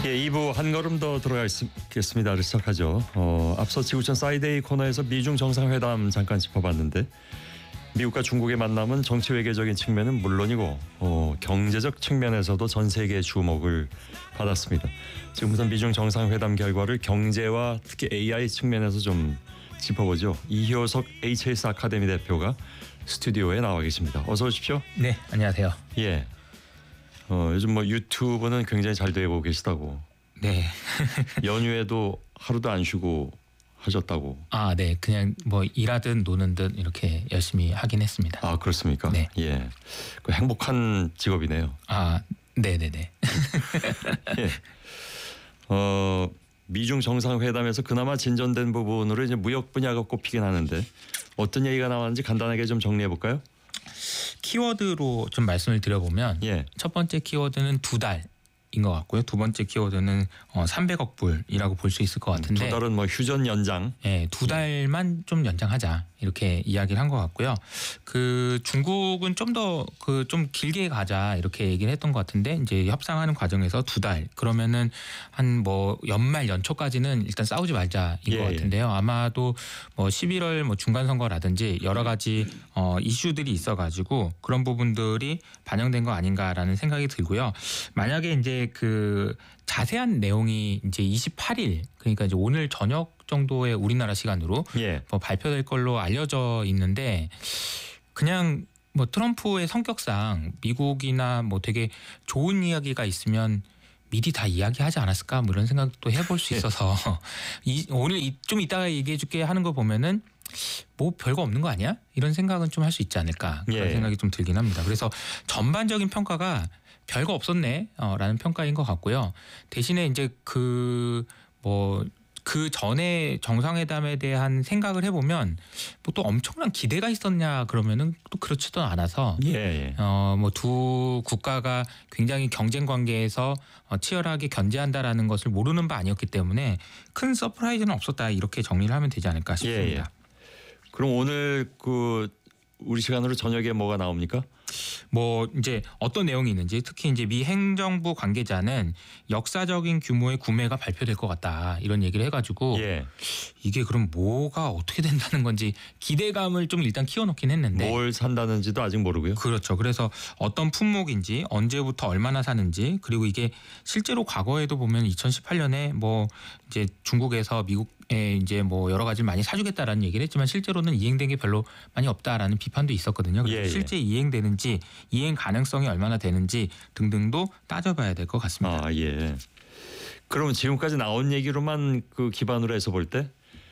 예, 2부 한 걸음 더 들어가겠습니다. 시작하죠. 앞서 지구촌 사이데이 코너에서 미중 정상회담 잠깐 짚어봤는데 미국과 중국의 만남은 정치 외교적인 측면은 물론이고 경제적 측면에서도 전 세계의 주목을 받았습니다. 지금부터 미중 정상회담 결과를 경제와 특히 AI 측면에서 좀 짚어보죠. 이효석 HS 아카데미 대표가 스튜디오에 나와 계십니다. 어서 오십시오. 네, 안녕하세요. 예. 요즘 뭐 유튜브는 굉장히 잘 되고 계시다고. 네. 연휴에도 하루도 안 쉬고 하셨다고. 아, 네. 그냥 뭐 일하든 노는 듯 이렇게 열심히 하긴 했습니다. 아, 그렇습니까? 네. 예. 그 행복한 직업이네요. 아, 네네네. 예. 미중 정상회담에서 그나마 진전된 부분으로 이제 무역 분야가 꼽히긴 하는데 어떤 얘기가 나왔는지 간단하게 좀 정리해 볼까요? 키워드로 좀 말씀을 드려보면 예. 첫 번째 키워드는 2달인 것 같고요. 두 번째 키워드는 300억 불이라고 볼 수 있을 것 같은데. 두 달은 뭐 휴전 연장. 네, 2달만 좀 연장하자 이렇게 이야기를 한 것 같고요. 그 중국은 좀 더 좀 길게 가자 이렇게 얘기를 했던 것 같은데 이제 협상하는 과정에서 2달 그러면은 한 뭐 연말 연초까지는 일단 싸우지 말자인 것 같은데요. 아마도 뭐 11월 뭐 중간 선거라든지 여러 가지 이슈들이 있어가지고 그런 부분들이 반영된 거 아닌가라는 생각이 들고요. 만약에 이제 그 자세한 내용이 이제 28일 그러니까 이제 오늘 저녁 정도의 우리나라 시간으로 뭐 발표될 걸로 알려져 있는데 그냥 뭐 트럼프의 성격상 미국이나 뭐 되게 좋은 이야기가 있으면 미리 다 이야기하지 않았을까 뭐 이런 생각도 해볼 수 있어서 오늘 좀 이따가 얘기해줄게 하는 거 보면은 뭐 별거 없는 거 아니야? 이런 생각은 좀 할 수 있지 않을까 그런 생각이 좀 들긴 합니다. 그래서 전반적인 평가가 별거 없었네 라는 평가인 것 같고요. 대신에 이제 그 전에 정상회담에 대한 생각을 해보면 뭐 또 엄청난 기대가 있었냐 그러면은 또 그렇지도 않아서 뭐 두 국가가 굉장히 경쟁 관계에서 치열하게 견제한다라는 것을 모르는 바 아니었기 때문에 큰 서프라이즈는 없었다 이렇게 정리를 하면 되지 않을까 싶습니다. 그럼 오늘 우리 시간으로 저녁에 뭐가 나옵니까? 뭐 이제 어떤 내용이 있는지 특히 이제 미 행정부 관계자는 역사적인 규모의 구매가 발표될 것 같다 이런 얘기를 해가지고 이게 그럼 뭐가 어떻게 된다는 건지 기대감을 좀 일단 키워놓긴 했는데 뭘 산다는지도 아직 모르고요. 그렇죠. 그래서 어떤 품목인지 언제부터 얼마나 사는지 그리고 이게 실제로 과거에도 보면 2018년에 뭐 이제 중국에서 미국에 이제 뭐 여러 가지를 많이 사주겠다라는 얘기를 했지만 실제로는 이행된 게 별로 많이 없다라는 비판도 있었거든요. 그래서 실제 이행되는지 이행 가능성이 얼마나 되는지 등등도 따져봐야 될 것 같습니다. 아, 예. 그러면 지금까지 나온 얘기로만 그 기반으로 해서 볼 때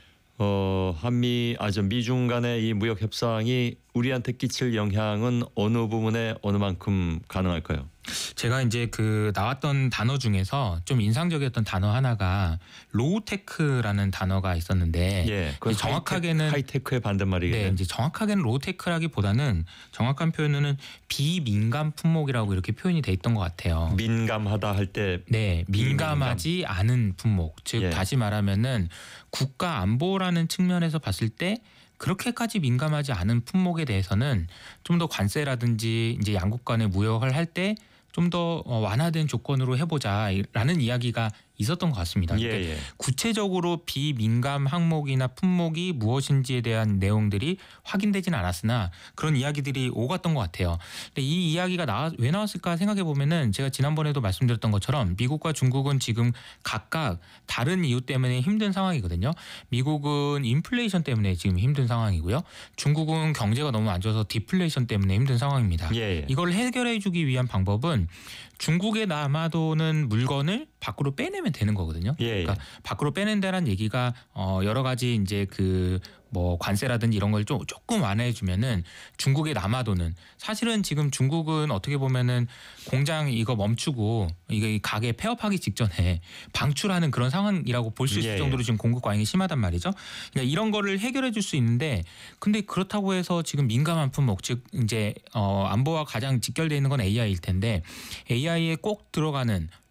미중 간의 이 무역 협상이 우리한테 끼칠 영향은 어느 부분에 어느 만큼 가능할까요? 제가 이제 그 나왔던 단어 중에서 좀 인상적이었던 단어 하나가 로우테크라는 단어가 있었는데 정확하게는 하이테크의 반대말이겠네요. 네, 이제 정확하게는 로우테크라기보다는 정확한 표현은 비민감 품목이라고 이렇게 표현이 돼 있던 것 같아요. 민감하다 할 때 네, 민감하지 않은 품목. 즉 다시 말하면은 국가 안보라는 측면에서 봤을 때 그렇게까지 민감하지 않은 품목에 대해서는 좀 더 관세라든지 이제 양국 간의 무역을 할 때 좀 더 완화된 조건으로 해보자라는 이야기가 있었던 것 같습니다. 구체적으로 비민감 항목이나 품목이 무엇인지에 대한 내용들이 확인되지는 않았으나 그런 이야기들이 오갔던 것 같아요. 근데 이 이야기가 왜 나왔을까 생각해 보면은 제가 지난번에도 말씀드렸던 것처럼 미국과 중국은 지금 각각 다른 이유 때문에 힘든 상황이거든요. 미국은 인플레이션 때문에 지금 힘든 상황이고요. 중국은 경제가 너무 안 좋아서 디플레이션 때문에 힘든 상황입니다. 이걸 해결해 주기 위한 방법은 중국에 남아도는 물건을 밖으로 빼내면 되는 거거든요. 그러니까 밖으로 빼낸다는 얘기가 여러 가지 이제 뭐 관세라든지 이런 걸 조금 완화해주면은 중국에 남아도는 사실은 지금 중국은 어떻게 보면은 공장 이거 멈추고 이게 가게 폐업하기 직전에 방출하는 그런 상황이라고 볼 수 있을 정도로 지금 공급 과잉이 심하단 말이죠. 그러니까 이런 거를 해결해 줄 수 있는데 근데 그렇다고 해서 지금 민감한 품목 즉 이제 안보와 가장 직결되어 있는 건 AI일 텐데 AI에 꼭 들어가는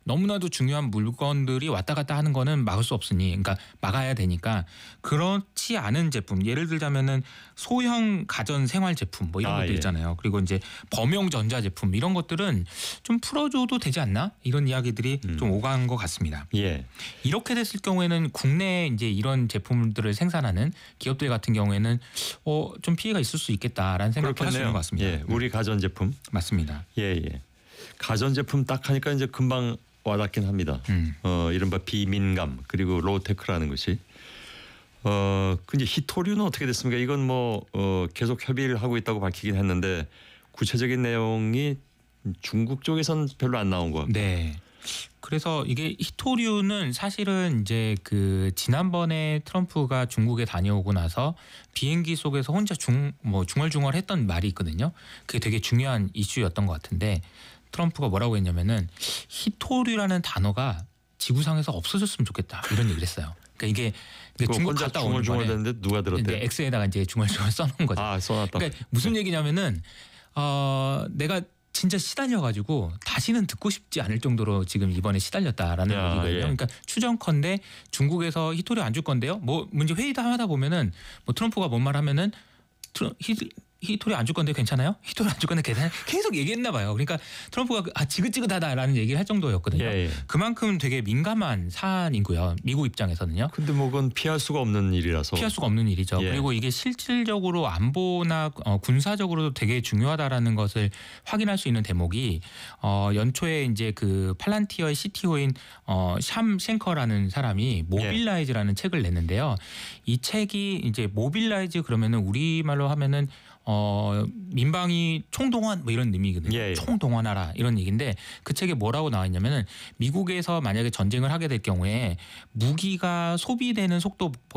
너무나도 중요한 물건들이 왔다 갔다 하는 거는 막을 수 없으니, 그러니까 막아야 되니까 그렇지 않은 제품, 예를 들자면은 소형 가전 생활 제품 뭐 이런 것들 예. 있잖아요. 그리고 이제 범용 전자 제품 이런 것들은 좀 풀어줘도 되지 않나? 이런 이야기들이 좀 오간 것 같습니다. 예. 이렇게 됐을 경우에는 국내에 이제 이런 제품들을 생산하는 기업들 같은 경우에는 좀 피해가 있을 수 있겠다라는 생각을 할 수 있는 것 같습니다. 예. 우리 가전 제품. 맞습니다. 예, 예. 가전 제품 딱 하니까 이제 금방 와닿긴 합니다. 이른바 비민감 그리고 로테크라는 것이. 근데 히토류는 어떻게 됐습니까? 이건 뭐 계속 협의를 하고 있다고 밝히긴 했는데 구체적인 내용이 중국 쪽에선 별로 안 나온 것 같고. 네. 그래서 이게 히토류는 사실은 이제 그 지난번에 트럼프가 중국에 다녀오고 나서 비행기 속에서 혼자 중얼중얼했던 말이 있거든요. 그게 되게 중요한 이슈였던 것 같은데 트럼프가 뭐라고 했냐면은 히토류라는 단어가 지구상에서 없어졌으면 좋겠다 이런 얘기를 했어요. 그러니까 이게 중국 갔다 오는 중얼중얼 됐는데 누가 들었대요? X에다가 이제 중얼중얼 써놓은 거죠. 아, 써놨다. 그러니까 무슨 얘기냐면은 내가 진짜 시달려가지고 다시는 듣고 싶지 않을 정도로 지금 이번에 시달렸다라는 얘기거든요. 예. 그러니까 추정컨대 중국에서 히토류 안 줄 건데요. 뭐 문제 회의다 하다 보면은 뭐 트럼프가 뭔 말하면은 히토리 안 줄 건데 괜찮아요? 히토리 안 줄 건데 괜찮아요? 계속 얘기했나 봐요. 그러니까 트럼프가 지긋지긋하다라는 얘기를 할 정도였거든요. 예, 예. 그만큼 되게 민감한 사안이고요. 미국 입장에서는요. 근데 뭐 그건 피할 수가 없는 일이라서. 피할 수가 없는 일이죠. 예. 그리고 이게 실질적으로 안보나 군사적으로도 되게 중요하다라는 것을 확인할 수 있는 대목이 연초에 이제 그 팔란티어의 CTO인 샴 쉔커라는 사람이 모빌라이즈라는 책을 냈는데요. 이 책이 이제 모빌라이즈 그러면은 우리말로 하면은 민방위 총동원 뭐 이런 의미거든요. 예, 예. 총동원하라 이런 얘기인데 그 책에 뭐라고 나와 있냐면은 미국에서 만약에 전쟁을 하게 될 경우에 무기가 소비되는 속도